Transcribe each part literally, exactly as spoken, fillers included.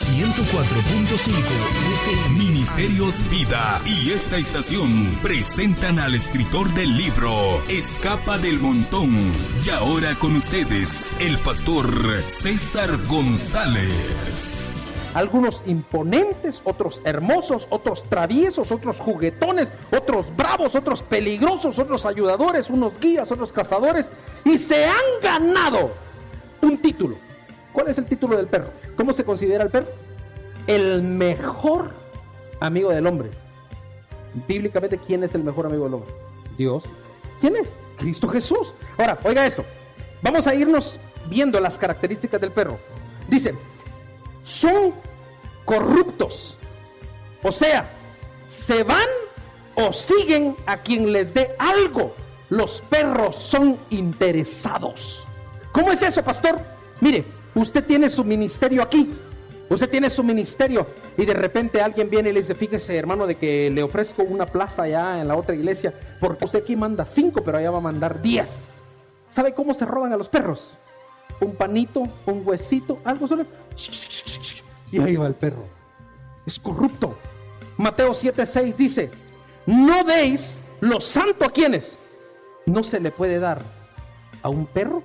ciento cuatro punto cinco F M. Ministerios Vida y esta estación presentan al escritor del libro Escapa del Montón. Y ahora con ustedes, el pastor César González. Algunos imponentes, otros hermosos, otros traviesos, otros juguetones, otros bravos, otros peligrosos, otros ayudadores, unos guías, otros cazadores, y se han ganado un título. ¿Cuál es el título del perro? ¿Cómo se considera el perro? El mejor amigo del hombre. Bíblicamente, ¿quién es el mejor amigo del hombre? Dios. ¿Quién es? Cristo Jesús. Ahora, oiga esto. Vamos a irnos viendo las características del perro. Dice, son corruptos. O sea, se van o siguen a quien les dé algo. Los perros son interesados. ¿Cómo es eso, pastor? Mire, usted tiene su ministerio aquí. Usted tiene su ministerio y de repente alguien viene y le dice, fíjese, hermano, de que le ofrezco una plaza allá en la otra iglesia, porque usted aquí manda cinco, pero allá va a mandar diez. ¿Sabe cómo se roban a los perros? Un panito, un huesito, algo solo. Y ahí va el perro. Es corrupto. Mateo siete seis dice, no deis lo santo a quienes. No se le puede dar a un perro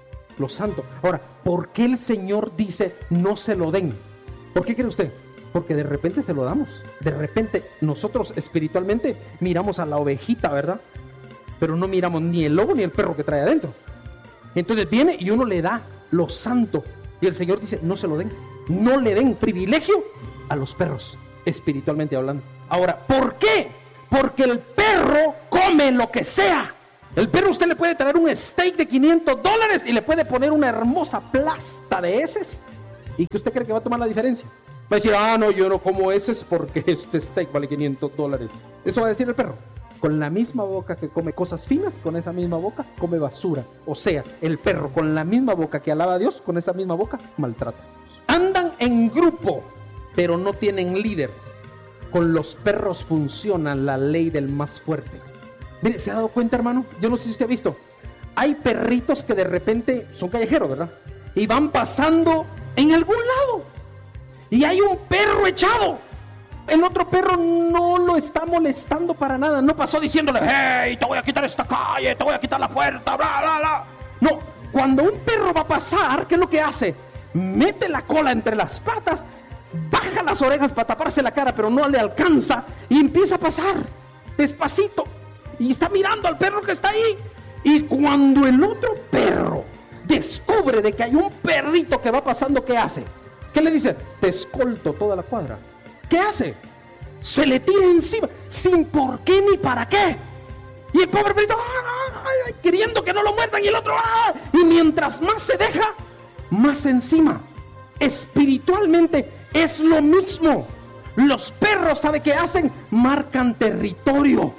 lo santo. Ahora, ¿por qué el Señor dice no se lo den? ¿Por qué cree usted? Porque de repente se lo damos. De repente nosotros espiritualmente miramos a la ovejita, ¿verdad? Pero no miramos ni el lobo ni el perro que trae adentro. Entonces viene y uno le da lo santo. Y el Señor dice, no se lo den. No le den privilegio a los perros, espiritualmente hablando. Ahora, ¿por qué? Porque el perro come lo que sea. El perro usted le puede traer un steak de quinientos dólares y le puede poner una hermosa plasta de heces. ¿Y que usted cree que va a tomar la diferencia? Va a decir, ah, no, yo no como heces porque este steak vale quinientos dólares. Eso va a decir el perro. Con la misma boca que come cosas finas, con esa misma boca come basura. O sea, el perro con la misma boca que alaba a Dios, con esa misma boca maltrata. Andan en grupo, pero no tienen líder. Con los perros funciona la ley del más fuerte. Mire, ¿se ha dado cuenta, hermano? Yo no sé si usted ha visto. Hay perritos que de repente son callejeros, ¿verdad? Y van pasando en algún lado. Y hay un perro echado. El otro perro no lo está molestando para nada. No pasó diciéndole, hey, te voy a quitar esta calle, te voy a quitar la puerta, bla, bla, bla. No, cuando un perro va a pasar, ¿qué es lo que hace? Mete la cola entre las patas, baja las orejas para taparse la cara, pero no le alcanza, y empieza a pasar despacito. Y está mirando al perro que está ahí. Y cuando el otro perro descubre de que hay un perrito que va pasando, ¿qué hace? ¿Qué le dice? Te escolto toda la cuadra. ¿Qué hace? Se le tira encima, sin por qué ni para qué. Y el pobre perrito, ¡ay, ay, queriendo que no lo muerdan! Y el otro, ¡ay! Y mientras más se deja, más encima. Espiritualmente es lo mismo. Los perros, ¿sabe qué hacen? Marcan territorio.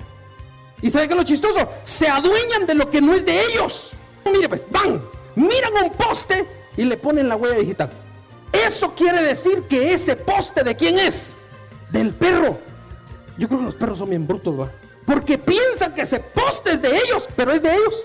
¿Y sabe qué es lo chistoso? Se adueñan de lo que no es de ellos. Mire pues, van, miran un poste y le ponen la huella digital. Eso quiere decir que ese poste, ¿de quién es? Del perro. Yo creo que los perros son bien brutos, ¿va? Porque piensan que ese poste es de ellos, pero es de ellos.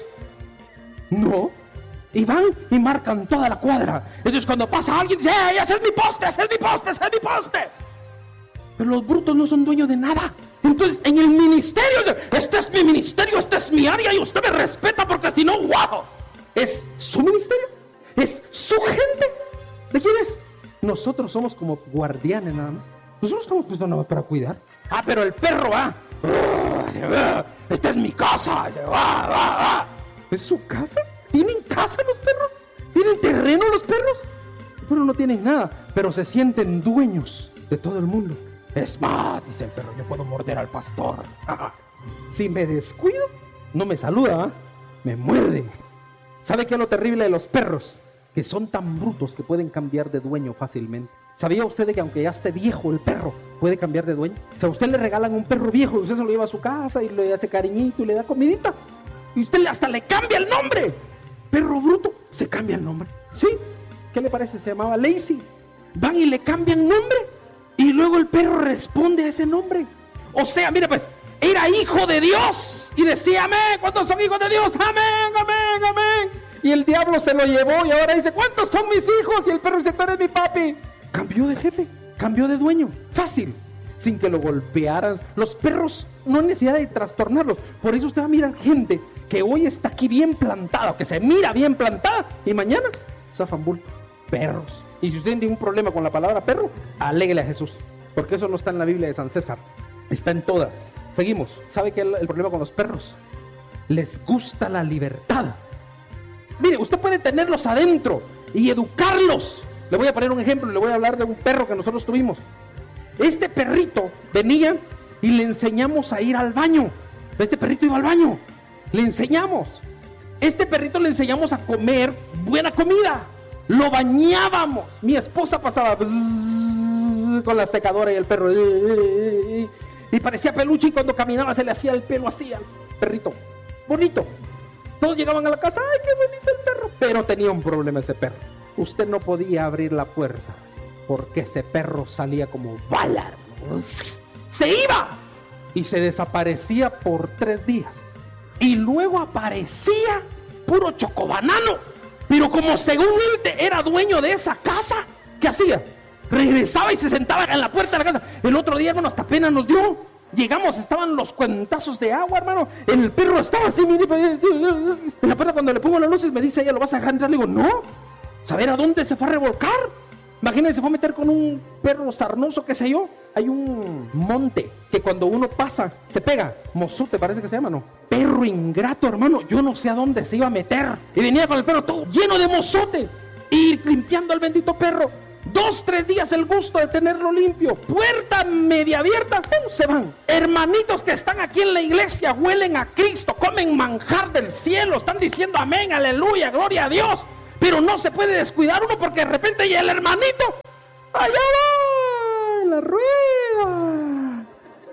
No. Y van y marcan toda la cuadra. Entonces cuando pasa alguien dice, ¡ey, ese es mi poste, ese es mi poste, ese es mi poste! Pero los brutos no son dueños de nada. Entonces en el ministerio, este es mi ministerio, esta es mi área y usted me respeta porque si no, ¡wow! ¿Es su ministerio? ¿Es su gente? ¿De quién es? Nosotros somos como guardianes nada más. Nosotros estamos puestos nada más para cuidar. Ah, pero el perro va. Ah, esta es mi casa. Ah, ah, ah. ¿Es su casa? ¿Tienen casa los perros? ¿Tienen terreno los perros? Los perros no tienen nada, pero se sienten dueños de todo el mundo. Es más, dice el perro, yo puedo morder al pastor. Si me descuido, no me saluda, ¿eh? Me muerden. ¿Sabe qué es lo terrible de los perros? Que son tan brutos que pueden cambiar de dueño fácilmente. ¿Sabía usted de que aunque ya esté viejo el perro, puede cambiar de dueño? O sea, a usted le regalan un perro viejo y usted se lo lleva a su casa y le hace cariñito y le da comidita. Y usted hasta le cambia el nombre. Perro bruto, se cambia el nombre. ¿Sí? ¿Qué le parece? Se llamaba Lazy. Van y le cambian nombre. Y luego el perro responde a ese nombre. O sea, mire pues, era hijo de Dios. Y decía, amén, ¿cuántos son hijos de Dios? Amén, amén, amén. Y el diablo se lo llevó y ahora dice, ¿cuántos son mis hijos? Y el perro dice, tú eres mi papi. cambió de jefe, cambió de dueño, fácil, sin que lo golpearan. Los perros no hay necesidad de trastornarlos. Por eso usted va a mirar gente que hoy está aquí bien plantada, que se mira bien plantada, y mañana zafan bulto. Perros. Y si usted tiene un problema con la palabra perro, aléguele a Jesús, porque eso no está en la Biblia de San César, está en todas. Seguimos. ¿Sabe qué es el problema con los perros? Les gusta la libertad. Mire, usted puede tenerlos adentro y educarlos. Le voy a poner un ejemplo, le voy a hablar de un perro que nosotros tuvimos. Este perrito venía y le enseñamos a ir al baño. Este perrito iba al baño, le enseñamos. Este perrito le enseñamos a comer buena comida. Lo bañábamos. Mi esposa pasaba bzzz, con la secadora y el perro y parecía peluche, y cuando caminaba se le hacía el pelo así al perrito. Bonito. Todos llegaban a la casa, ¡ay, qué bonito el perro! Pero tenía un problema ese perro. Usted no podía abrir la puerta porque ese perro salía como bala. Se iba y se desaparecía por tres días. Y luego aparecía puro chocobanano. Pero como según él era dueño de esa casa, ¿qué hacía? Regresaba y se sentaba en la puerta de la casa. El otro día, hermano, hasta pena nos dio. Llegamos, estaban los cuentazos de agua, hermano. El perro estaba así, mire, en la puerta. Cuando le pongo las luces me dice ella, ¿lo vas a dejar entrar? Le digo, no. ¿Saber a dónde se fue a revolcar? Imagínense, se fue a meter con un perro sarnoso, qué sé yo. Hay un monte que cuando uno pasa se pega. Mozote parece que se llama, ¿no? Perro ingrato, hermano. Yo no sé a dónde se iba a meter. Y venía con el perro todo lleno de mozote. Y limpiando al bendito perro. Dos, tres días el gusto de tenerlo limpio. Puerta media abierta, ¡pum!, se van. Hermanitos que están aquí en la iglesia huelen a Cristo, comen manjar del cielo, están diciendo amén, aleluya, gloria a Dios. Pero no se puede descuidar uno porque de repente ya el hermanito, allá va en la rueda.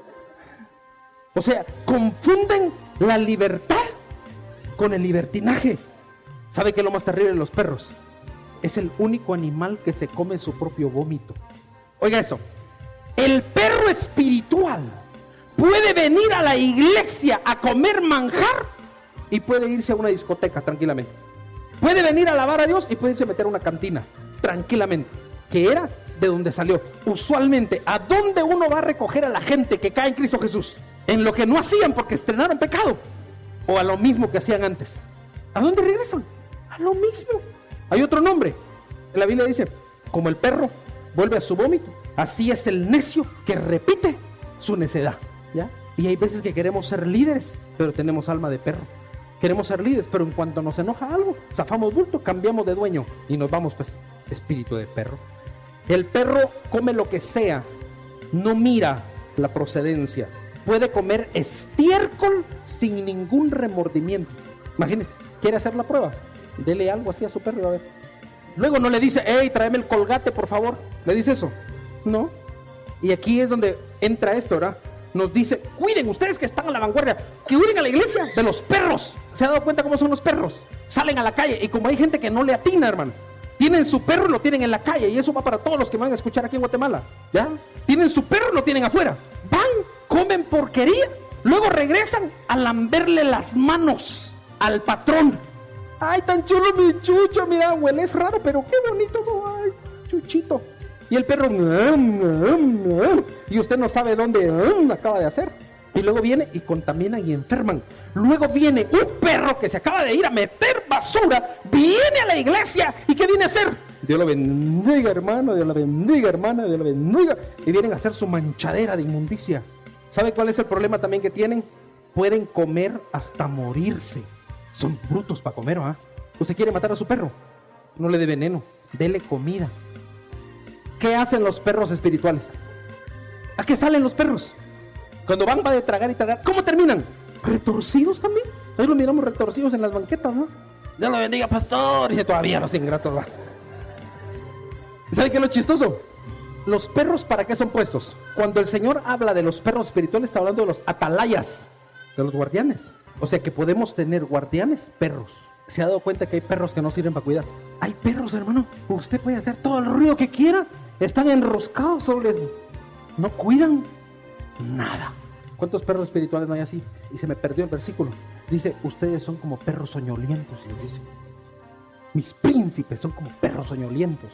O sea, confunden la libertad con el libertinaje. ¿Sabe qué es lo más terrible de los perros? Es el único animal que se come su propio vómito. Oiga eso. El perro espiritual puede venir a la iglesia a comer manjar y puede irse a una discoteca tranquilamente. Puede venir a alabar a Dios y puede irse a meter a una cantina tranquilamente, que era de donde salió. Usualmente, ¿a dónde uno va a recoger a la gente que cae en Cristo Jesús? En lo que no hacían porque estrenaron pecado, o a lo mismo que hacían antes. ¿A dónde regresan? A lo mismo. Hay otro nombre. En la Biblia dice, como el perro vuelve a su vómito, así es el necio que repite su necedad, ¿ya? Y hay veces que queremos ser líderes, pero tenemos alma de perro. Queremos ser líderes, pero en cuanto nos enoja algo, zafamos bulto, cambiamos de dueño y nos vamos, pues, espíritu de perro. El perro come lo que sea, no mira la procedencia. Puede comer estiércol sin ningún remordimiento. Imagínense, ¿quiere hacer la prueba? Dele algo así a su perro y va a ver. Luego no le dice, hey, tráeme el colgate, por favor. ¿Le dice eso? No. Y aquí es donde entra esto, ¿verdad? Nos dice, cuiden ustedes que están a la vanguardia, que cuiden a la iglesia de los perros. ¿Se ha dado cuenta cómo son los perros? Salen a la calle y como hay gente que no le atina, hermano, tienen su perro y lo tienen en la calle, y eso va para todos los que van a escuchar aquí en Guatemala, ¿ya? Tienen su perro y lo tienen afuera. Van, comen porquería, luego regresan a lamberle las manos al patrón. Ay, tan chulo mi chucho, mira, huele, es raro, pero qué bonito, ay, chuchito. Y el perro, y usted no sabe dónde acaba de hacer. Y luego viene y contaminan y enferman. Luego viene un perro que se acaba de ir a meter basura, viene a la iglesia, ¿y qué viene a hacer? Dios lo bendiga, hermano, Dios lo bendiga, hermana, Dios lo bendiga. Y vienen a hacer su manchadera de inmundicia. ¿Sabe cuál es el problema también que tienen? Pueden comer hasta morirse. Son brutos para comer, ¿ah? ¿Usted quiere matar a su perro? No le dé veneno, dele comida. ¿Qué hacen los perros espirituales? ¿A qué salen los perros? Cuando van va de tragar y tragar, ¿cómo terminan? Retorcidos también. Hoy lo miramos retorcidos en las banquetas, ¿no? Dios lo bendiga, pastor. Dice, todavía los ingratos, va. ¿Sabe qué es lo chistoso? Los perros, ¿para qué son puestos? Cuando el Señor habla de los perros espirituales, está hablando de los atalayas, de los guardianes. O sea que podemos tener guardianes, perros. ¿Se ha dado cuenta que hay perros que no sirven para cuidar? Hay perros, hermano. Usted puede hacer todo el ruido que quiera. Están enroscados sobre... No cuidan nada. ¿Cuántos perros espirituales no hay así? Y se me perdió el versículo. Dice, ustedes son como perros soñolientos. Y dice, mis príncipes son como perros soñolientos.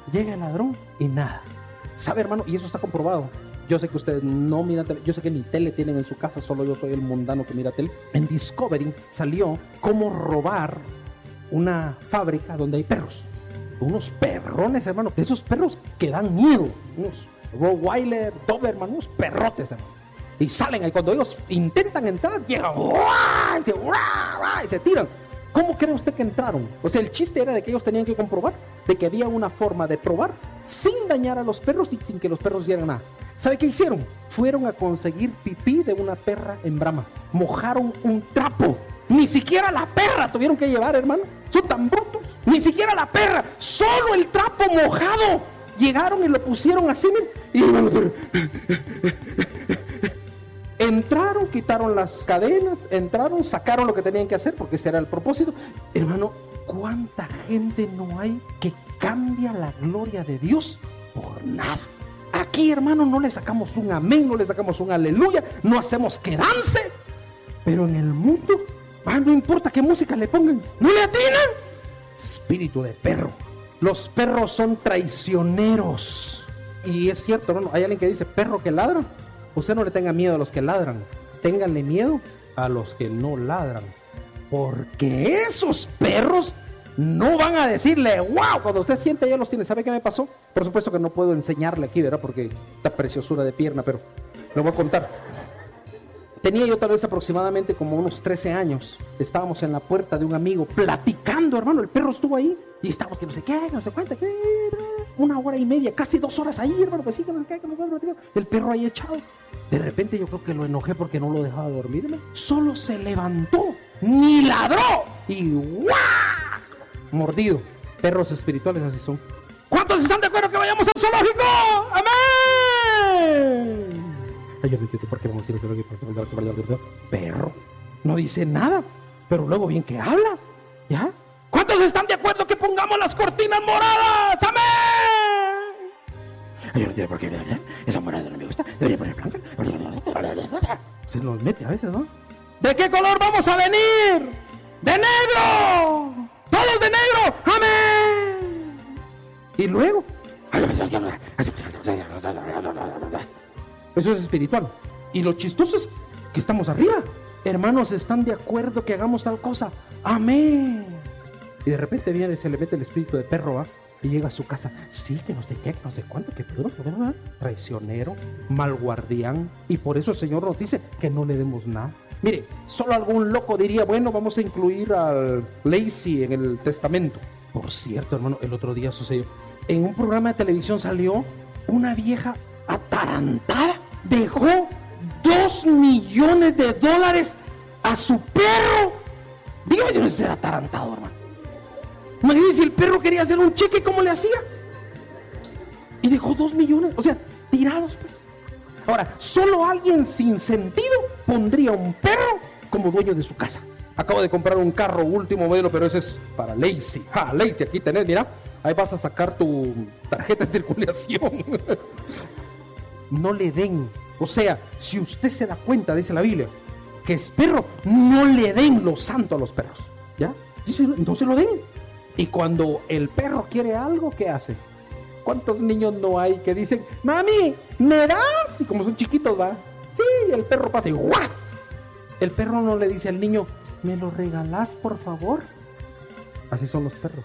llega el ladrón y nada. ¿Sabe, hermano? Y eso está comprobado. Yo sé que ustedes no miran tele, yo sé que ni tele tienen en su casa, solo yo soy el mundano que mira tele. En Discovery salió cómo robar una fábrica donde hay perros. Unos perrones, hermano, de esos perros que dan miedo. Unos Rottweiler, Doberman, unos perrotes, hermano. Y salen ahí, cuando ellos intentan entrar, llegan ¡uah! Y, se, ¡uah! ¡uah! y se tiran. ¿Cómo cree usted que entraron? O sea, el chiste era de que ellos tenían que comprobar de que había una forma de probar sin dañar a los perros y sin que los perros dieran nada. ¿Sabe qué hicieron? Fueron a conseguir pipí de una perra en Brahma. Mojaron un trapo. Ni siquiera la perra tuvieron que llevar, hermano. Son tan brutos. Ni siquiera la perra. Solo el trapo mojado. Llegaron y lo pusieron así, y entraron, quitaron las cadenas, entraron, sacaron lo que tenían que hacer, porque ese era el propósito. Hermano, ¿cuánta gente no hay que cambia la gloria de Dios por nada? Aquí, hermano, no le sacamos un amén, no le sacamos un aleluya, no hacemos que dance. Pero en el mundo, ah, no importa qué música le pongan, ¿no le atinan? Espíritu de perro. Los perros son traicioneros. Y es cierto, hermano, hay alguien que dice perro que ladra. Usted no le tenga miedo a los que ladran, ténganle miedo a los que no ladran. Porque esos perros no van a decirle, wow, cuando usted siente ya los tiene. ¿Sabe qué me pasó? Por supuesto que no puedo enseñarle aquí, ¿verdad? Porque esta preciosura de pierna, pero lo voy a contar. Tenía yo tal vez aproximadamente como unos trece años. Estábamos en la puerta de un amigo platicando, hermano. El perro estuvo ahí y estábamos que no sé qué, no sé cuánto, qué, una hora y media, casi dos horas ahí, hermano. Pues sí, que no sé qué, que no sé qué, el perro ahí echado. De repente yo creo que lo enojé porque no lo dejaba dormir, hermano. Solo se levantó, ni ladró y ¡guau! Mordido. Perros espirituales así son. ¿Cuántos están de acuerdo que vayamos al zoológico? ¡Amén! Ay, yo no entiendo por qué vamos a ir al zoológico. Perro. No dice nada, pero luego bien que habla. ¿Ya? ¿Cuántos están de acuerdo que pongamos las cortinas moradas? ¡Amén! Ay, yo no entiendo por qué esa morada no me gusta. Debería poner blanca. Se nos mete a veces, ¿no? ¿De qué color vamos a venir? ¡De negro! ¡Todos de negro! ¡Amén! Y luego, eso es espiritual. Y lo chistoso es que estamos arriba. Hermanos, ¿están de acuerdo que hagamos tal cosa? ¡Amén! Y de repente viene, se le mete el espíritu de perro, ¿va? Y llega a su casa. Sí, que no sé qué, que no sé cuánto, que puro, ¿verdad? Traicionero, mal guardián. Y por eso el Señor nos dice que no le demos nada. Mire, solo algún loco diría, bueno, vamos a incluir al Lazy en el testamento. Por cierto, hermano, el otro día sucedió. En un programa de televisión salió una vieja atarantada. Dejó dos millones de dólares a su perro. Dígame si no es atarantado, hermano. Imagínense si el perro quería hacer un cheque, ¿cómo le hacía? Y dejó dos millones, o sea, tirados, pues. Ahora, solo alguien sin sentido pondría un perro como dueño de su casa. Acabo de comprar un carro último modelo, pero ese es para Lazy. Ah, Lazy, aquí tenés, mira. Ahí vas a sacar tu tarjeta de circulación. No le den. O sea, si usted se da cuenta, dice la Biblia, que es perro, no le den lo santo a los perros. ¿Ya? No se lo den. Y cuando el perro quiere algo, ¿qué hace? ¿Cuántos niños no hay que dicen, mami, ¿me das? Y como son chiquitos, va. Sí, el perro pasa y ¡guau! El perro no le dice al niño, ¿me lo regalás, por favor? Así son los perros.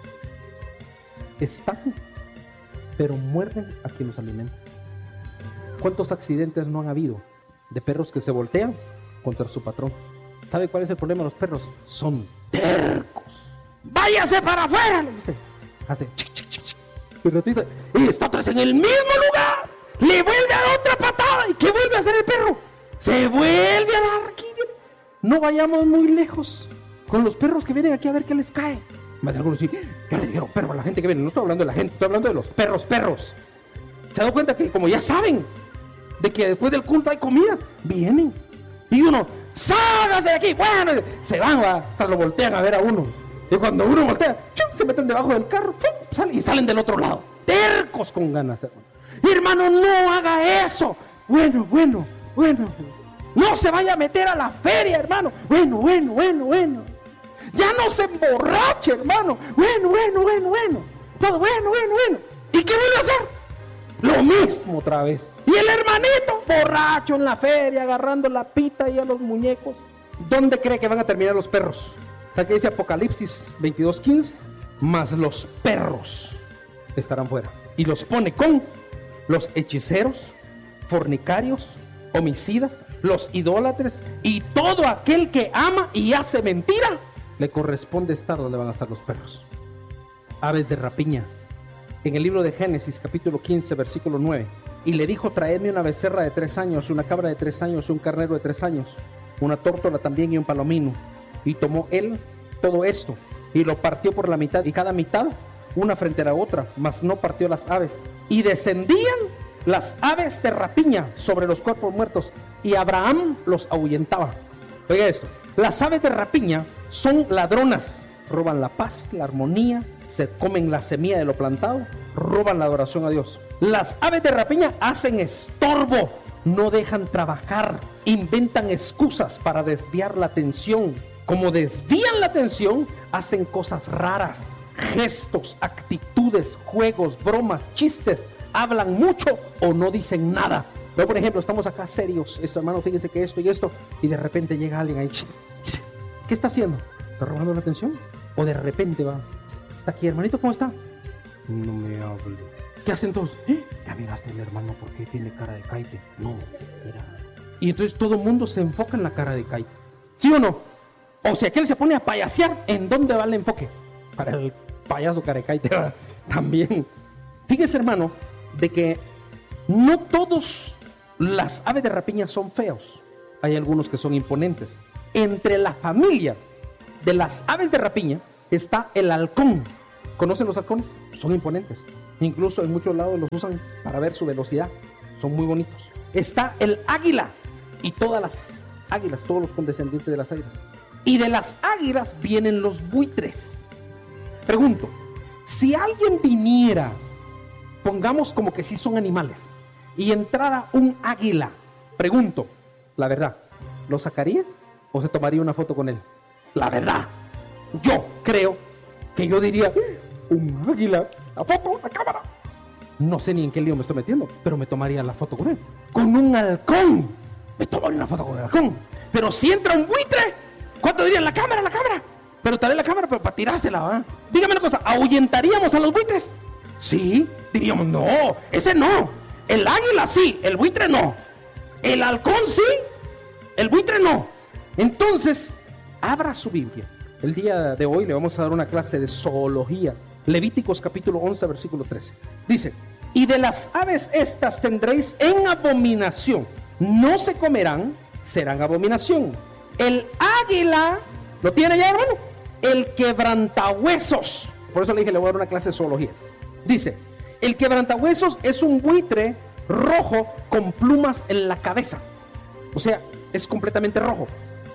Están, pero muerden a quien los alimenta. ¿Cuántos accidentes no han habido de perros que se voltean contra su patrón? ¿Sabe cuál es el problema de los perros? Son tercos. ¡Váyase para afuera! Le dice. Hace chic, chic, chic, chic. Y ratito, y está otra vez en el mismo lugar. Le vuelve a dar otra patada. ¿Y qué vuelve a hacer el perro? Se vuelve a dar aquí. No vayamos muy lejos con los perros que vienen aquí a ver qué les cae. Más de algunos dicen, ya le dijeron perro a la gente que viene. No estoy hablando de la gente, estoy hablando de los perros, perros. ¿Se ha dado cuenta que como ya saben de que después del culto hay comida? Vienen. Y uno, ¡sálgase de aquí! Bueno, se van, va, hasta lo voltean a ver a uno. Y cuando uno voltea, ¡chum!, se meten debajo del carro, ¡chum!, salen, y salen del otro lado. Tercos con ganas. Hermano, no haga eso. Bueno, bueno, bueno. No se vaya a meter a la feria, hermano. Bueno, bueno, bueno, bueno. Ya no se emborrache, hermano. Bueno, bueno, bueno, bueno. Todo bueno, bueno, bueno. ¿Y qué vuelve a hacer? Lo mismo otra vez. Y el hermanito borracho en la feria, agarrando la pita y a los muñecos. ¿Dónde cree que van a terminar los perros? Aquí dice Apocalipsis veintidós quince, mas los perros estarán fuera. Y los pone con los hechiceros, fornicarios, homicidas, los idólatras y todo aquel que ama y hace mentira, le corresponde estar donde van a estar los perros. Aves de rapiña. En el libro de Génesis, capítulo quince, versículo nueve. Y le dijo, traedme una becerra de tres años, una cabra de tres años, un carnero de tres años, una tórtola también y un palomino. Y tomó él todo esto y lo partió por la mitad, y cada mitad una frente a la otra, mas no partió las aves. Y descendían las aves de rapiña sobre los cuerpos muertos, y Abraham los ahuyentaba. Oiga esto, las aves de rapiña son ladronas, roban la paz, la armonía, se comen la semilla de lo plantado, roban la adoración a Dios. Las aves de rapiña hacen estorbo, no dejan trabajar, inventan excusas para desviar la atención. Como desvían la atención, hacen cosas raras, gestos, actitudes, juegos, bromas, chistes, hablan mucho o no dicen nada. Pero, por ejemplo, estamos acá serios, esto, hermano, fíjense que esto y esto, y de repente llega alguien ahí. ¿Qué está haciendo? ¿Está robando la atención? O de repente va, está aquí, hermanito, ¿cómo está? No me hable. ¿Qué hacen todos? ¿Eh? Ya miraste el hermano, ¿por qué tiene cara de caite? No, mira. Y entonces todo el mundo se enfoca en la cara de caite. ¿Sí o no? O sea, que él se pone a payasear, ¿en dónde va el enfoque? Para el payaso cara de caite también. Fíjese, hermano, de que no todos las aves de rapiña son feos. Hay algunos que son imponentes. Entre la familia de las aves de rapiña está el halcón. ¿Conocen los halcones? Son imponentes. Incluso en muchos lados los usan para ver su velocidad. Son muy bonitos. Está el águila y todas las águilas, todos los condescendientes de las águilas. Y de las águilas vienen los buitres. Pregunto, si alguien viniera, pongamos como que sí son animales, y entrara un águila, pregunto, la verdad, ¿lo sacaría o se tomaría una foto con él? La verdad, yo creo que yo diría, un águila, la foto, la cámara. No sé ni en qué lío me estoy metiendo, pero me tomaría la foto con él. Con un halcón, me tomaría una foto con el halcón. Pero si entra un buitre, ¿cuánto dirían? La cámara, la cámara. Pero tal vez la cámara, pero para tirársela, ¿verdad? Dígame una cosa, ¿ahuyentaríamos a los buitres? Sí, diríamos, no, ese no. El águila sí, el buitre no. El halcón sí, el buitre no. Entonces, abra su Biblia. El día de hoy le vamos a dar una clase de zoología. Levíticos capítulo once, versículo trece. Dice, y de las aves estas tendréis en abominación. No se comerán, serán abominación. El águila, ¿lo tiene ya, hermano? El quebrantahuesos. Por eso le dije, le voy a dar una clase de zoología. Dice, el quebrantahuesos es un buitre rojo con plumas en la cabeza. O sea, es completamente rojo.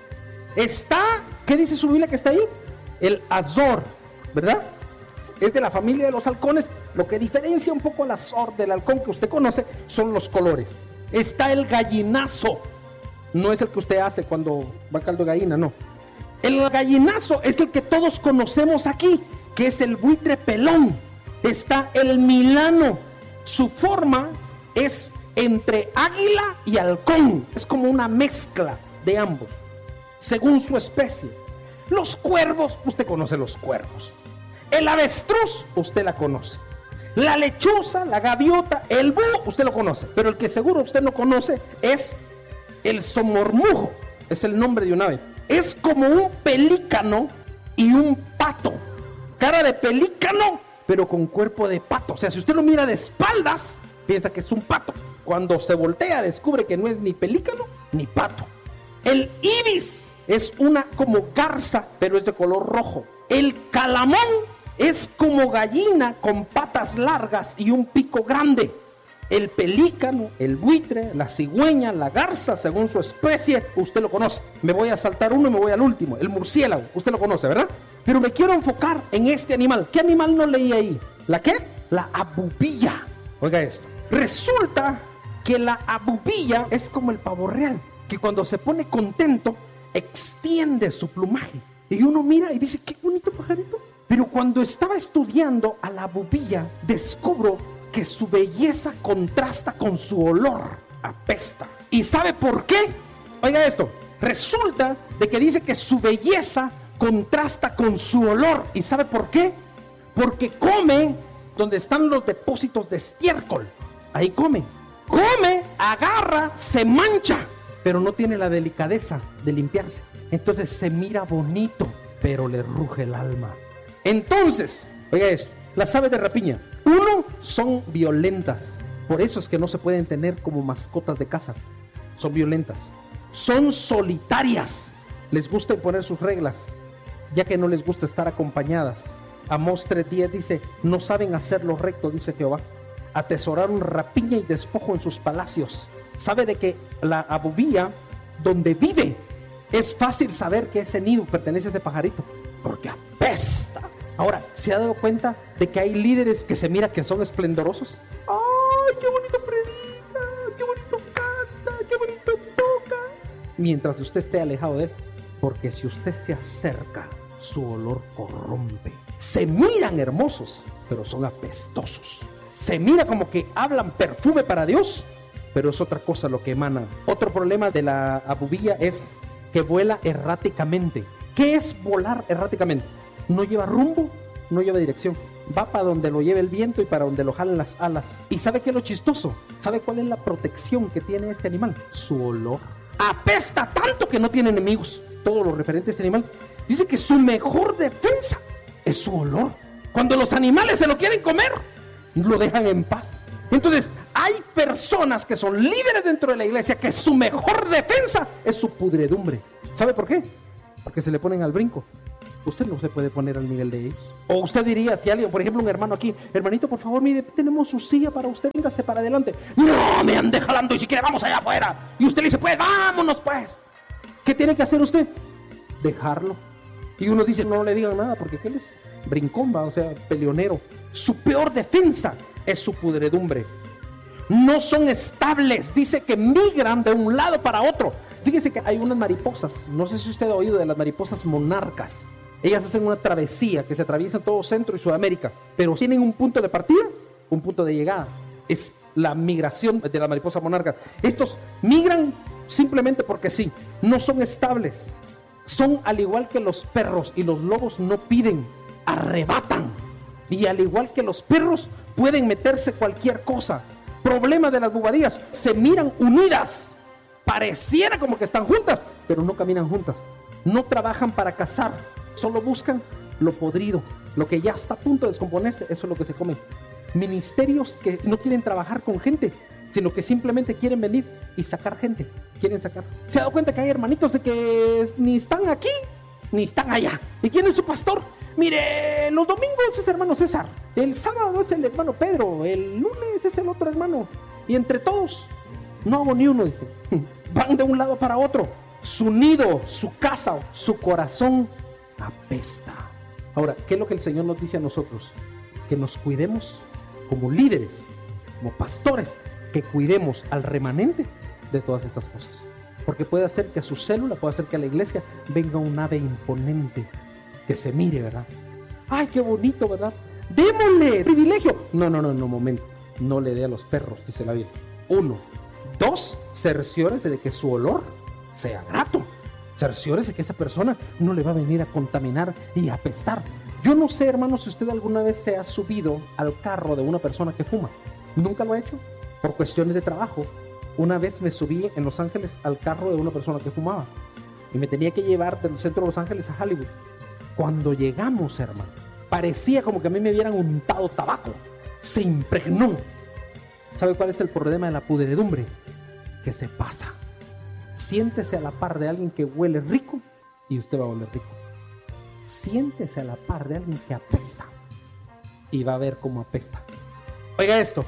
Está, ¿qué dice su Biblia que está ahí? El azor, ¿verdad? Es de la familia de los halcones. Lo que diferencia un poco al azor del halcón que usted conoce son los colores. Está el gallinazo. No es el que usted hace cuando va caldo de gallina, no. El gallinazo es el que todos conocemos aquí, que es el buitre pelón. Está el milano. Su forma es entre águila y halcón. Es como una mezcla de ambos, según su especie. Los cuervos, usted conoce los cuervos. El avestruz, usted la conoce. La lechuza, la gaviota, el búho, usted lo conoce. Pero el que seguro usted no conoce es el somormujo. Es el nombre de un ave. Es como un pelícano y un pato. Cara de pelícano, pero con cuerpo de pato. O sea, si usted lo mira de espaldas, piensa que es un pato. Cuando se voltea, descubre que no es ni pelícano ni pato. El ibis es una como garza, pero es de color rojo. El calamón es como gallina con patas largas y un pico grande. El pelícano, el buitre, la cigüeña, la garza, según su especie, usted lo conoce. Me voy a saltar uno y me voy al último. El murciélago, usted lo conoce, ¿verdad? Pero me quiero enfocar en este animal. ¿Qué animal no leí ahí? ¿La qué? La abubilla. Oiga esto. Resulta que la abubilla es como el pavo real, que cuando se pone contento, extiende su plumaje. Y uno mira y dice, qué bonito pajarito. Pero cuando estaba estudiando a la bubía, descubro que su belleza contrasta con su olor, apesta. ¿Y sabe por qué? Oiga esto, resulta de que dice que su belleza contrasta con su olor. ¿Y sabe por qué? Porque come donde están los depósitos de estiércol. Ahí come. Come, agarra, se mancha, pero no tiene la delicadeza de limpiarse. Entonces se mira bonito, pero le ruge el alma. Entonces, oiga esto, las aves de rapiña, uno, son violentas. Por eso es que no se pueden tener como mascotas de casa. Son violentas. Son solitarias. Les gusta imponer sus reglas, ya que no les gusta estar acompañadas. Amós tres diez dice, no saben hacer lo recto, dice Jehová. Atesoraron rapiña y despojo en sus palacios. Sabe de que la abubía, donde vive, es fácil saber que ese nido pertenece a ese pajarito, porque apesta. Ahora, ¿se ha dado cuenta de que hay líderes que se mira que son esplendorosos? ¡Ay, qué bonito predica! ¡Qué bonito canta! ¡Qué bonito toca! Mientras usted esté alejado de él, porque si usted se acerca, su olor corrompe. Se miran hermosos, pero son apestosos. Se mira como que hablan perfume para Dios, pero es otra cosa lo que emana. Otro problema de la abubía es que vuela erráticamente. ¿Qué es volar erráticamente? No lleva rumbo, no lleva dirección. Va para donde lo lleve el viento y para donde lo jalan las alas. ¿Y sabe qué es lo chistoso? ¿Sabe cuál es la protección que tiene este animal? Su olor. Apesta tanto que no tiene enemigos. Todo lo referente a este animal. Dice que su mejor defensa es su olor. Cuando los animales se lo quieren comer, lo dejan en paz. Entonces, hay personas que son líderes dentro de la iglesia que su mejor defensa es su pudredumbre. ¿Sabe por qué? Porque se le ponen al brinco. Usted no se puede poner al nivel de ellos. O usted diría, si alguien, por ejemplo, un hermano aquí, hermanito, por favor, mire, tenemos su silla para usted, mírase para adelante. No, me ande jalando y si quiere vamos allá afuera. Y usted le dice, pues, vámonos pues. ¿Qué tiene que hacer usted? Dejarlo. Y uno dice, no le digan nada porque él es brincón, va, o sea, peleonero. Su peor defensa es su pudredumbre. No son estables, dice que migran de un lado para otro. Fíjese que hay unas mariposas, no sé si usted ha oído de las mariposas monarcas. Ellas hacen una travesía que se atraviesa todo Centro y Sudamérica, pero tienen un punto de partida, un punto de llegada. Es la migración de la mariposa monarca. Estos migran simplemente porque sí, no son estables. Son al igual que los perros, y los lobos no piden, arrebatan. Y al igual que los perros, pueden meterse cualquier cosa. Problema de las bubadías, se miran unidas. Pareciera como que están juntas, pero no caminan juntas. No trabajan para cazar, solo buscan lo podrido, lo que ya está a punto de descomponerse, eso es lo que se comen. Ministerios que no quieren trabajar con gente, sino que simplemente quieren venir y sacar gente, quieren sacar. ¿Se ha dado cuenta que hay hermanitos de que ni están aquí, ni están allá? ¿Y quién es su pastor? Mire, los domingos es hermano César, el sábado es el hermano Pedro, el lunes es el otro hermano, y entre todos no hago ni uno, dice. Van de un lado para otro. Su nido, su casa, su corazón apesta. Ahora, ¿qué es lo que el Señor nos dice a nosotros? Que nos cuidemos como líderes, como pastores, que cuidemos al remanente de todas estas cosas. Porque puede hacer que a su célula, puede hacer que a la iglesia venga un ave imponente, que se mire, ¿verdad? ¡Ay, qué bonito!, ¿verdad? ¡Démosle privilegio! No, no, no, no, momento. No le dé a los perros, dice la Biblia. Uno. Dos, cerciórese de que su olor sea grato. Cerciórese que esa persona no le va a venir a contaminar y a apestar. Yo no sé, hermano, si usted alguna vez se ha subido al carro de una persona que fuma. ¿Nunca lo ha hecho? Por cuestiones de trabajo. Una vez me subí en Los Ángeles al carro de una persona que fumaba y me tenía que llevar del centro de Los Ángeles a Hollywood. Cuando llegamos, hermano, parecía como que a mí me hubieran untado tabaco. Se impregnó. ¿Sabe cuál es el problema de la pudredumbre? Que se pasa. Siéntese a la par de alguien que huele rico y usted va a oler rico. Siéntese a la par de alguien que apesta y va a ver cómo apesta. Oiga esto.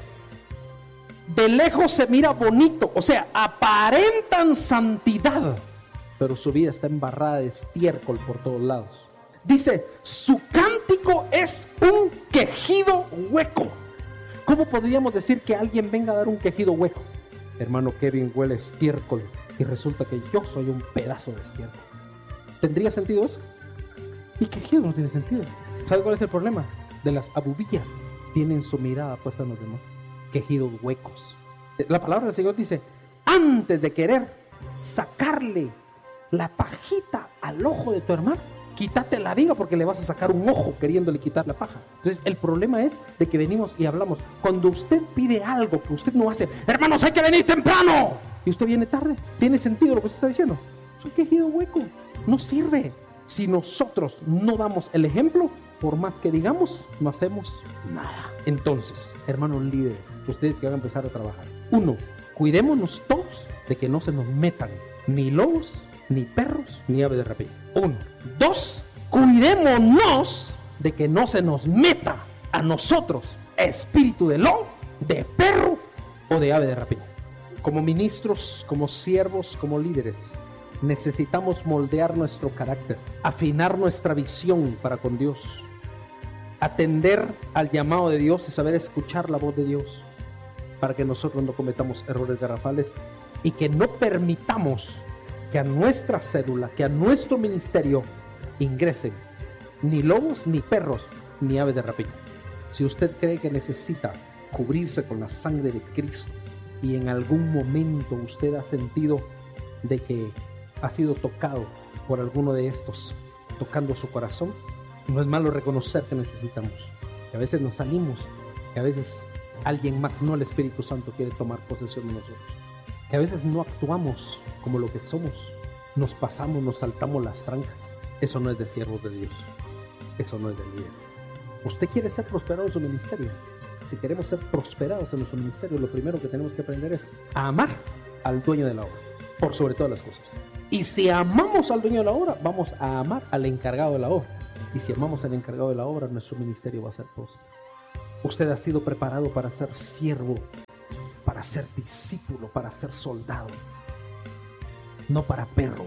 De lejos se mira bonito, o sea, aparentan santidad, pero su vida está embarrada de estiércol por todos lados. Dice, su cántico es un quejido hueco. ¿Cómo podríamos decir que alguien venga a dar un quejido hueco? Hermano Kevin huele estiércol y resulta que yo soy un pedazo de estiércol. ¿Tendría sentido eso? Y quejido no tiene sentido. ¿Sabe cuál es el problema? De las abubillas. Tienen su mirada puesta en los demás. Quejidos huecos. La palabra del Señor dice, antes de querer sacarle la pajita al ojo de tu hermano, quítate la viga porque le vas a sacar un ojo queriéndole quitar la paja. Entonces el problema es de que venimos y hablamos. Cuando usted pide algo que usted no hace, hermanos, hay que venir temprano, y usted viene tarde, ¿tiene sentido lo que usted está diciendo? Es un quejido hueco, no sirve. Si nosotros no damos el ejemplo, por más que digamos, no hacemos nada. Entonces, hermanos líderes, ustedes que van a empezar a trabajar, uno, cuidémonos todos de que no se nos metan ni lobos, ni perros, ni aves de rapiña. Uno. Dos, cuidémonos de que no se nos meta a nosotros espíritu de lobo, de perro o de ave de rapiña. Como ministros, como siervos, como líderes, necesitamos moldear nuestro carácter, afinar nuestra visión para con Dios, atender al llamado de Dios y saber escuchar la voz de Dios para que nosotros no cometamos errores garrafales y que no permitamos que a nuestra célula, que a nuestro ministerio ingresen ni lobos, ni perros, ni aves de rapiña. Si usted cree que necesita cubrirse con la sangre de Cristo y en algún momento usted ha sentido de que ha sido tocado por alguno de estos, tocando su corazón, no es malo reconocer que necesitamos, que a veces nos salimos, que a veces alguien más, no el Espíritu Santo, quiere tomar posesión de nosotros, que a veces no actuamos como lo que somos, nos pasamos, nos saltamos las trancas. Eso no es de siervos de Dios, eso no es de líder. Usted quiere ser prosperado en su ministerio. Si queremos ser prosperados en nuestro ministerio, lo primero que tenemos que aprender es a amar al dueño de la obra, por sobre todas las cosas. Y si amamos al dueño de la obra, vamos a amar al encargado de la obra. Y si amamos al encargado de la obra, nuestro ministerio va a ser próspero. Usted ha sido preparado para ser siervo, para ser discípulo, para ser soldado. No para perro,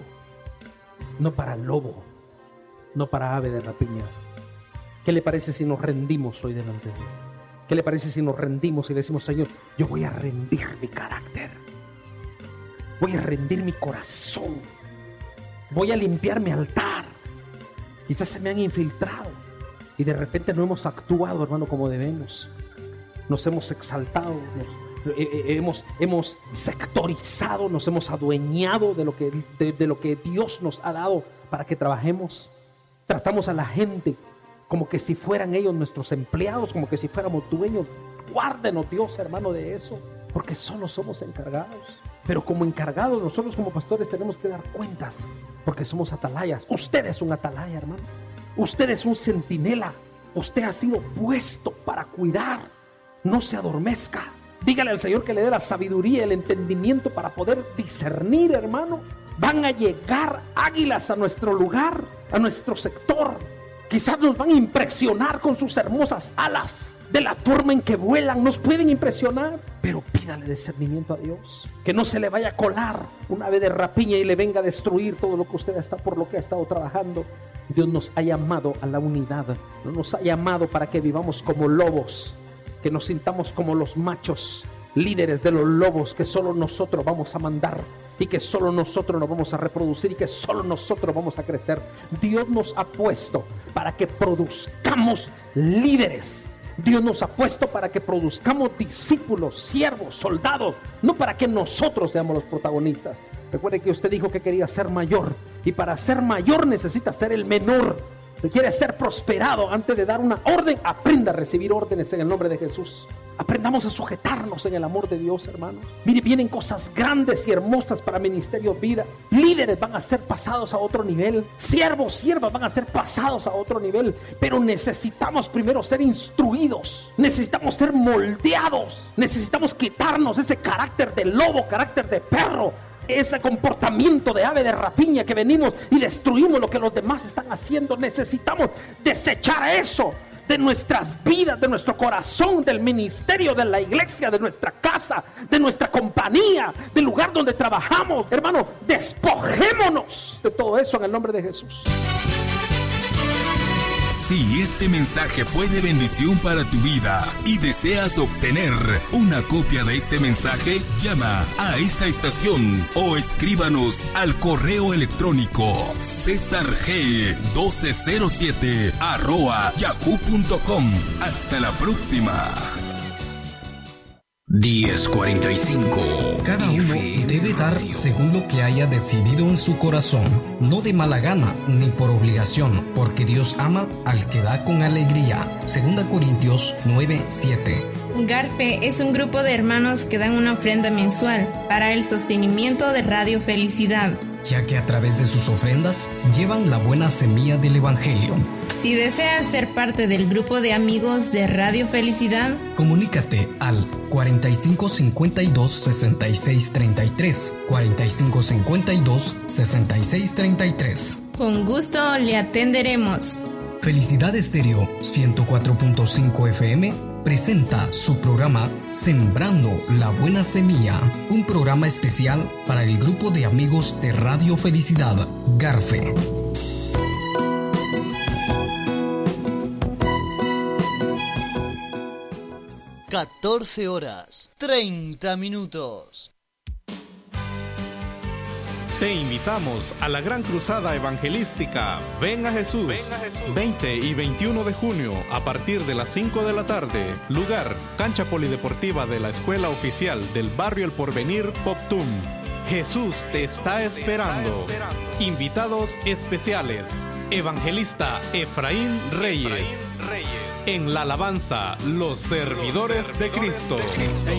no para lobo, no para ave de rapiña. ¿Qué le parece si nos rendimos hoy delante de Dios? ¿Qué le parece si nos rendimos y le decimos, Señor, yo voy a rendir mi carácter, voy a rendir mi corazón, voy a limpiar mi altar? Quizás se me han infiltrado y de repente no hemos actuado, hermano, como debemos. Nos hemos exaltado, nos, eh, eh, hemos, hemos sectorizado, nos hemos adueñado de lo, que, de, de lo que Dios nos ha dado para que trabajemos. Tratamos a la gente como que si fueran ellos nuestros empleados, como que si fuéramos dueños. Guárdenos, Dios, hermano, de eso, porque solo somos encargados. Pero como encargados, nosotros como pastores tenemos que dar cuentas, porque somos atalayas. Usted es un atalaya, hermano. Usted es un centinela. Usted ha sido puesto para cuidar. No se adormezca. Dígale al Señor que le dé la sabiduría, el entendimiento para poder discernir, hermano. Van a llegar águilas a nuestro lugar, a nuestro sector. Quizás nos van a impresionar con sus hermosas alas. De la forma en que vuelan, nos pueden impresionar. Pero pídale discernimiento a Dios. Que no se le vaya a colar una ave de rapiña y le venga a destruir todo lo que usted está, por lo que ha estado trabajando. Dios nos ha llamado a la unidad. No nos ha llamado para que vivamos como lobos, que nos sintamos como los machos líderes de los lobos, que solo nosotros vamos a mandar y que solo nosotros nos vamos a reproducir y que solo nosotros vamos a crecer. Dios nos ha puesto para que produzcamos líderes. Dios nos ha puesto para que produzcamos discípulos, siervos, soldados, no para que nosotros seamos los protagonistas. Recuerde que usted dijo que quería ser mayor, y para ser mayor necesita ser el menor. Si quiere ser prosperado, antes de dar una orden, aprenda a recibir órdenes en el nombre de Jesús. Aprendamos a sujetarnos en el amor de Dios, hermanos. Mire, vienen cosas grandes y hermosas para Ministerio Vida. Líderes van a ser pasados a otro nivel. Siervos, siervas van a ser pasados a otro nivel. Pero necesitamos primero ser instruidos. Necesitamos ser moldeados. Necesitamos quitarnos ese carácter de lobo, carácter de perro, ese comportamiento de ave de rapiña que venimos y destruimos lo que los demás están haciendo. Necesitamos desechar eso de nuestras vidas, de nuestro corazón, del ministerio, de la iglesia, de nuestra casa, de nuestra compañía, del lugar donde trabajamos. Hermano, despojémonos de todo eso en el nombre de Jesús. Si este mensaje fue de bendición para tu vida y deseas obtener una copia de este mensaje, llama a esta estación o escríbanos al correo electrónico cesar g doce cero siete arroba yahoo punto com. Hasta la próxima. diez cuarenta y cinco. Cada uno debe dar según lo que haya decidido en su corazón, no de mala gana ni por obligación, porque Dios ama al que da con alegría. Segunda Corintios nueve siete. Garfe es un grupo de hermanos que dan una ofrenda mensual para el sostenimiento de Radio Felicidad, ya que a través de sus ofrendas llevan la buena semilla del Evangelio. Si deseas ser parte del grupo de amigos de Radio Felicidad, comunícate al cuarenta y cinco cincuenta y dos sesenta y seis treinta y tres, cuarenta y cinco cincuenta y dos sesenta y seis treinta y tres. Con gusto le atenderemos. Felicidad Estéreo ciento cuatro punto cinco F M presenta su programa Sembrando la Buena Semilla, un programa especial para el grupo de amigos de Radio Felicidad, Garfe. catorce horas, treinta minutos. Te invitamos a la gran cruzada evangelística Ven a Jesús, Ven a Jesús, veinte y veintiuno de junio a partir de las cinco de la tarde. Lugar, cancha polideportiva de la Escuela Oficial del Barrio El Porvenir, Poptum. Jesús te está esperando. Invitados especiales, Evangelista Efraín Reyes. En la alabanza, los servidores de Cristo.